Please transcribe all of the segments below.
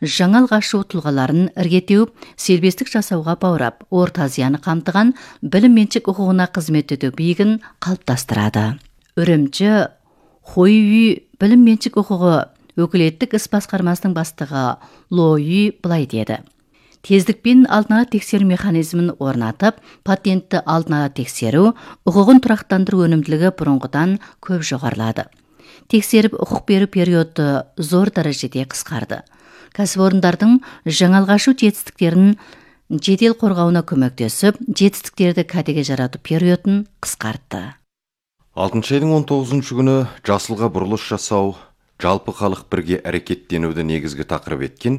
жаңалғашу тұлғаларын іргетеуіп, сербестік жасауға баурап, Орта Азияны қамтыған білім меншік құқығына қызмет ету биігін қалыптастырады. Үрімжі Хойүй білім меншік құқығы өкілеттік іс басқармасының бастығы Лойүй былай деді. Тездікпен алдын ала тексеру механизмін орнатып, патентті алдын ала тексеру, құқығын тұрақтандыру өнімділігі бұрынғыдан көп жоғарылады. Тексеріп құқық беру периоды зор дәрежеде қысқарды. Кәсіпорындардың жаңалғашу жетістіктерін жедел қорғауына көмектесіп, жетістіктерді кәдеге жарату периодын қысқартты. 6 айдың 19 күні жасылға бұрылыс жасау, жалпы халық бірге әрекеттенуді негізгі тақырып еткен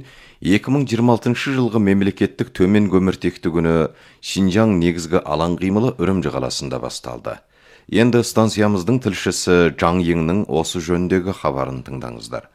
2026 жылғы мемлекеттік төмен көміртекті күні Шинжаң негізгі алаң қимылы Үрімжі қаласында басталды. Енді станциямыздың тілшісі Жаң Еңнің осы жөніндегі хабарын тыңдаңыздар.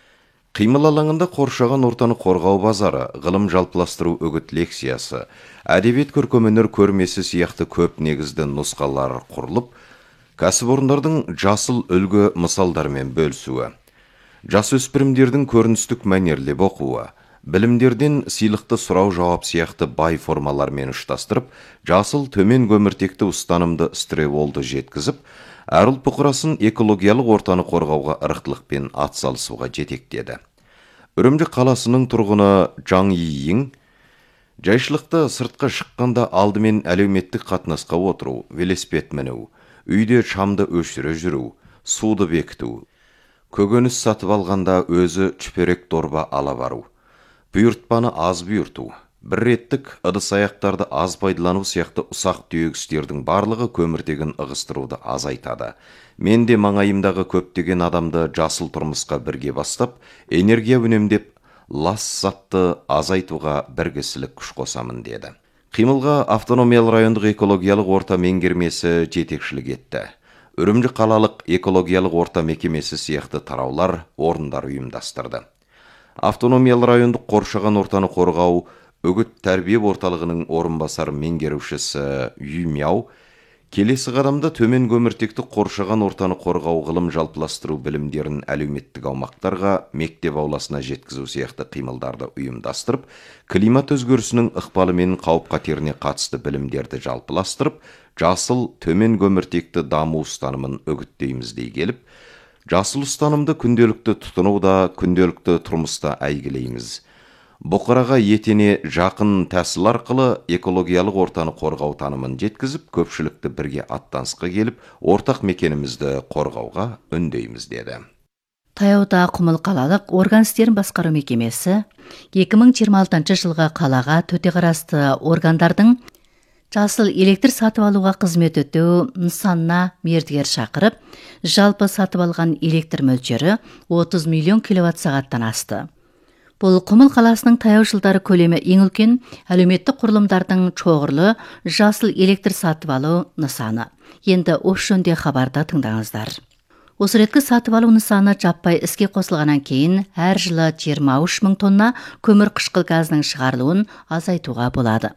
Қимыл алаңында қоршаған ортаны қорғау базары, ғылым жалпыластыру үгіт лекциясы, әдебиет көркемөнер көрмесі сияқты көп негізді нұсқалар құрылып, кәсіпорындардың жасыл үлгі мысалдармен бөлісуі, жасөспірімдердің көріністік мәнерлеп оқуы, білімдерден сыйлықты сұрау жауап сияқты бай формалармен ұштастырып, жасыл төмен көміртекті ұстанымды стреволды жеткізіп, әр ұлт бұқарасын экологиялық ортаны қорғауға ырықтылықпен атсалысуға жетектеді. Үрімжі қаласының тұрғыны Жаң Йиң жайшылықта сыртқа шыққанда алдымен әлеуметтік қатынасқа отыру, велосипед міну, үйде шамды өшіре жүру, суды бекіту, көкөніс сатып алғанда өзі чүперек дорба ала бару, бұйыртпаны аз бұйырту, бір реттік ыдыс аяқтарды аз пайдалану сияқты ұсақ түйек істердің барлығы көміртегін ығыстыруды азайтады. Мен де маңайымдағы көптеген адамды жасыл тұрмысқа бірге бастап, энергия үнемдеп, лас затты азайтуға біргесілік күш қосамын деді. Қимылға автономиялы райондық экологиялық орта меңгермесі жетекшілік етті. Үрімжі қалалық экологиялық орта мекемесі сияқты тараулар, орындар ұйымдастырды. Автономиялы райондық қоршаған ортаны қорғау үгіт тәрбие орталығының орынбасар меңгерушісі Юмяу келесі қадамда төмен көміртекті қоршаған ортаны қорғау ғылым жалпыластыру білімдерін әлеуметтік аумақтарға, мектеп ауласына жеткізу сияқты қимылдарды ұйымдастырып, климат өзгерісінің ықпалымен қауіп қатеріне қатысты білімдерді жалпыластырып, жасыл төмен көміртекті даму ұстанымын үгіттейміз дей келіп, жасыл ұстанымды күнделікті тұтынуда, күнделікті тұрмыста әйгілейміз. Бұқараға етене жақын тәсіл арқылы экологиялық ортаны қорғау танымын жеткізіп, көпшілікті бірге аттанысқа келіп, ортақ мекенімізді қорғауға үндейміз деді. Таяуда Құмыл қалалық орган істерін басқару мекемесі 2026 жылға қалаға төте қарасты органдардың жасыл электр сатып алуға қызмет өтеу нысанына мердігер шақырып, жалпы сатып алған электр мөлшері 30 миллион киловатт сағаттан асты. Бұл Құмыл қаласының таяу жылдары көлемі ең үлкен әлеуметтік құрылымдардың чоғырлы жасыл электр сатып алу нысаны. Енді осы жөнінде хабарда тыңдаңыздар. Осы реткі сатып алу нысаны жаппай іске қосылғаннан кейін әр жылы 23 мың тонна көмір қышқыл газының шығарылуын азайтуға болады.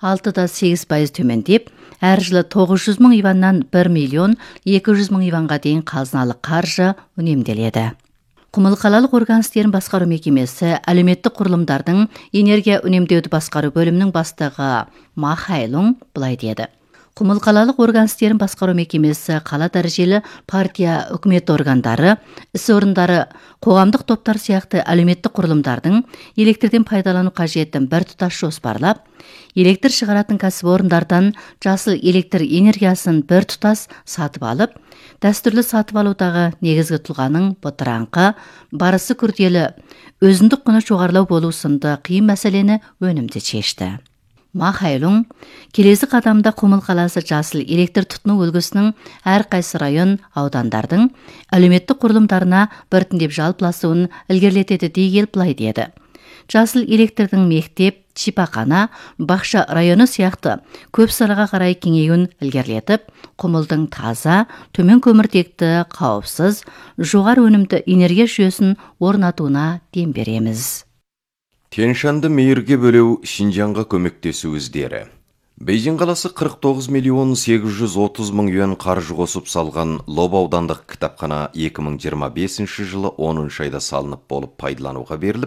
6-8% төмендеп, әр жылы 900 мың иваннан 1 миллион 200 мың иванға дейін қазыналық қаржы үнемделеді. Құмыл қалалық орган істерін басқару мекемесі әлеуметтік құрылымдардың энергия үнемдеуді басқару бөлімінің бастығы Ма Хайлун былай деді. Құмыл қалалық орган істерін басқару мекемесі қала дәрежелі партия, үкімет органдары, іс орындары, қоғамдық топтар сияқты әлеуметтік құрылымдардың электрден пайдалану қажетін бір тұтас жоспарлап, электр шығаратын кәсіпорындардан жасыл электр энергиясын бір тұтас сатып алып, дәстүрлі сатып алудағы негізгі тұлғаның бұтыраңқы, барысы күрделі, өзіндік құны жоғарылау болу сынды қиын мәселені өнімді шешті. Ма Хайлун келесі қадамда Құмыл қаласы жасыл электр тұтыну үлгісінің әр қайсы район аудандардың әлеуметтік құрылымдарына біртіндеп жалпыласуын ілгерілетеді дей келіп былай деді. Жасыл электрдің мектеп, шипақана, бақша районы сияқты көп салаға қарай кеңеюін ілгерілетіп, Құмылдың таза, төмен көміртекті, қауіпсіз, жоғары өнімді энергия жүйесін орнатуына дем береміз. Тянь-Шаньды мейірге бөлеу Шинжаңға көмектесу іздері. Бейжің қаласы 49 миллион 830 мың юан қаржы қосып салған Лоба аудандық кітапхана 2025 жылы 10 айда салынып болып пайдалануға беріліп,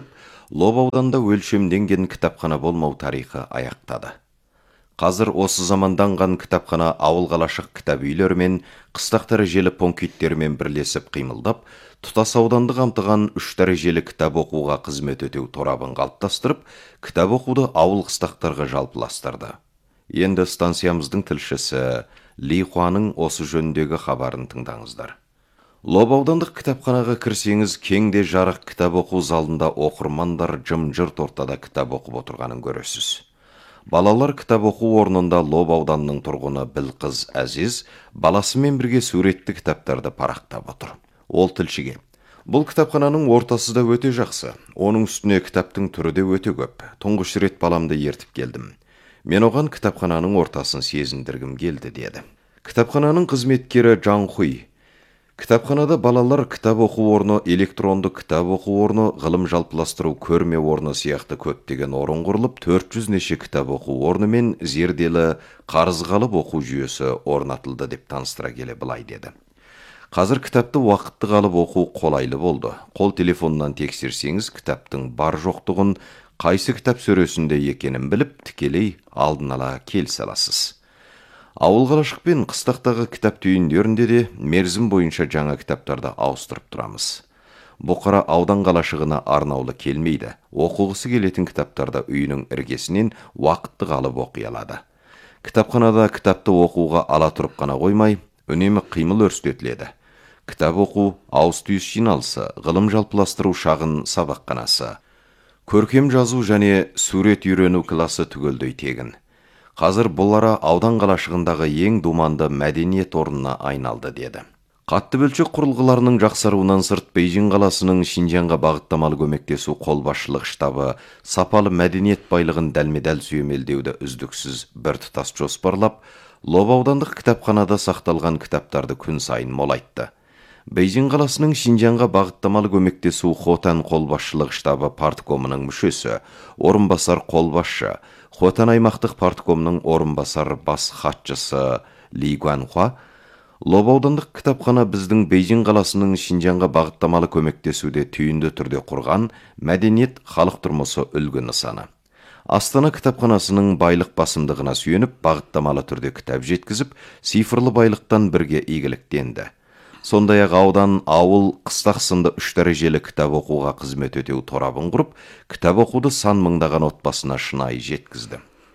Лоб ауданда өлшемденген кітапхана болмау тарихы аяқтады. Қазір осы заманданған кітапхана ауыл қалашық кітап үйлер мен қыстақ дәрежелі пункттермен бірлесіп қимылдап, тұтас ауданды қамтыған 3 дәрежелі кітап оқуға қызмет өтеу торабын қалыптастырып, кітап оқуды ауыл қыстақтарға жалпыластырды. Енді станциямыздың тілшісі Ли Хуаның осы жөніндегі хабарын тыңдаңыздар. Лоб аудандық кітапханаға кірсеңіз, кеңде жарық кітап оқу залында оқырмандар жым-жырт ортада кітап оқып отырғанын көресіз. Балалар кітап оқу орнында Лоб ауданының тұрғыны Білқыз Әзиз баласымен бірге суретті кітаптарды парақтап отыр. Ол тілшіге: "Бұл кітапхананың ортасы да өте жақсы. Оның үстіне кітаптың түрі де өте көп. Тұңғыш рет баламды ертіп келдім. Мен оған кітапхананың ортасын сезіндіргім келді", деді. Кітапхананың қызметкері Жан Хуй: "Кітапханада балалар кітап оқу орны, электронды кітап оқу орны, ғылым жалпыластыру көрме орны сияқты көптеген орын құрылып, 400 неше кітап оқу орны мен зерделі қарызға алып оқу жүйесі орнатылды", деп таныстыра келе былай деді: "Қазір кітапты уақытты алып оқу қолайлы болды. Қол телефоннан тексерсеңіз, кітаптың бар жоқтығын, қайсы кітап сөресінде екенін біліп, тікелей алдын ала келісе аласыз. Ауыл қалашық пен қыстақтағы кітап түйіндерінде де мерзім бойынша жаңа кітаптарды ауыстырып тұрамыз. Бұқара аудан қалашығына арнаулы келмейді. Оқығысы келетін кітаптарды үйінің іргесінен уақытты алып оқи алады. Кітапханада кітапты оқуға ала тұрып қана қоймай, үнемі қимыл өрістетіледі. Кітап оқу, ауыс-түйіс жиналысы, ғылым жалпыластыру шағын сабақханасы, көркем жазу және сурет үйрену класы түгелдей тегін. Қазір бұлара аудан қалашығындағы ең думанды мәдениет орнына айналды", деді. Қатты бөлшек құрылғыларының жақсаруынан сырт, Бейжің қаласының Шинжанға бағыттамалы көмектесу қолбасшылық штабы сапалы мәдениет байлығын дәлме-дәл сүйемелдеуді үздіксіз біртұтас жоспарлап, Лоб аудандық кітапханада сақталған кітаптарды күн сайын молайтты. Бейжің қаласының Шинжанға бағыттамалы көмектесу Хотан қолбасшылық штабы парткомының мүшесі, орынбасар қолбасшы, Хотан аймақтық парткомның орынбасар бас хатшысы Ли Гуанхуа: "Лоб аудандық кітапхана біздің Бейжің қаласының Шинжанға бағыттамалы көмектесуде түйінді түрде құрған мәдениет халық тұрмысы үлгі нысаны. Астана кітапханасының байлық басымдығына сүйеніп, бағыттамалы түрде кітап жеткізіп, цифрлы байлықтан бірге игіліктенді. Сондай-ақ аудан, ауыл, қыстақ сынды 3 дәрежелі кітап оқуға қызмет өтеу торабын құрып, кітап оқуды сан мыңдаған отбасына шынайы жеткізді.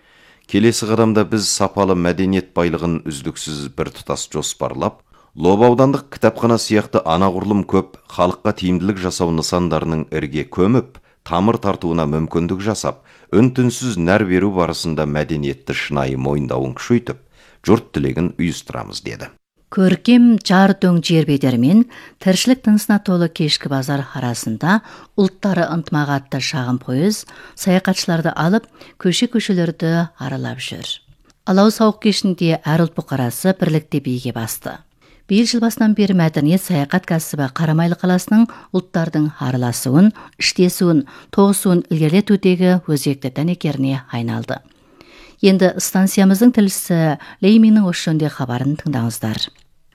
Келесі қадамда біз сапалы мәдениет байлығын үздіксіз біртұтас жоспарлап, Лоб аудандық кітапхана сияқты анағұрлым көп халыққа тиімділік жасау нысандарының ірге көміп, тамыр тартуына мүмкіндік жасап, үн-түнсіз нәр беру барысында мәдениетті шынайы мойындауын күшейтіп, жұрт тілегін ұйыстырамыз", деді. Көркем жар дөң жер бедермен тіршілік тынысына толы кешкі базар арасында ұлттары ынтымағы атты шағын пойыз саяхатшыларды алып, көше-көшелерді аралап жүр. Алау сауық кешінде әр ұлт бұқарасы бірлікте биге басты. Биыл жыл басынан бері мәдениет саяхат кәсібі Қарамайлы қаласының ұлттардың араласуын, іштесуін, тоғысуын ілгерілетудегі өзекті дәнекеріне айналды. Енді станциямыздың тілшісі Лейминнің осы жөнінде хабарын тыңдаңыздар.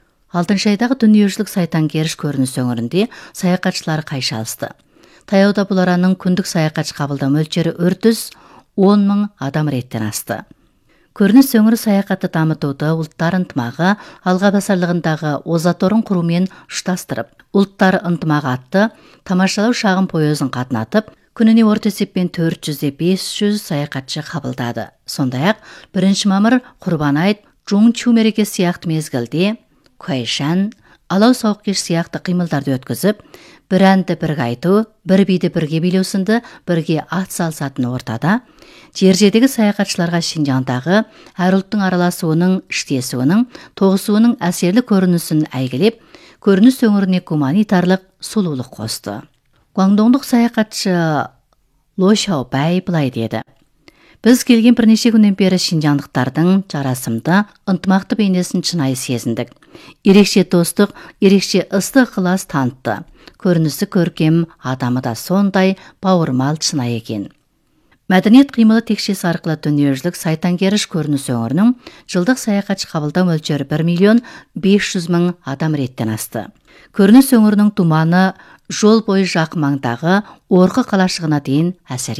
6 айдағы дүниежүзілік сайтанкеріш көрініс өңірінде саяхатшылар қайшалысты. Таяуда бұл араның күндік саяхатшы қабылдау мөлшері 410 000 адам реттен асты. Көрініс өңірі саяхатты дамытуды ұлттар ынтымағы алға басарлығындағы озат орын құрумен ұштастырып, ұлттар ынтымағы атты тамашалау шағын пойызын қатынатып, күніне орта есеппен 400-500 саяхатшы қабылдады. Сондай-ақ 1 мамыр Құрбан айт, Чжун-Чу мерекесі сияқты мезгілде Куайшан, алау сауық кеш сияқты қимылдарды өткізіп, бір әнді бірге айту, бір биді бірге билеу сынды бірге ат салысатын ортада, жердегі саяхатшыларға Шинжаңдағы әр ұлттың араласуының, іштесуінің, тоғысуының әсерлі көрінісін әйгілеп, көрініс өңіріне гуманитарлық сұлулық қосты. Гуаңдоңдық саяхатшы Ло Шаобай былай деді: "Біз келген бірнеше күннен бері шинжаңдықтардың жарасымды, ынтымақты бейнесін шынайы сезіндік. Ерекше достық, ерекше ыстық ықылас танытты. Көрінісі көркем, адамы да сондай бауырмал шынайы екен. Мәдениет қимылы текшесі арқылы дүниежүзілік сайтангеріш көрініс өңірінің жылдық саяхатшы қабылдау мөлшері 1.500.000 адам реттен асты. Көрініс өңірінің туманы жол бойы жақын маңдағы Орқы қалашығына дейін әсер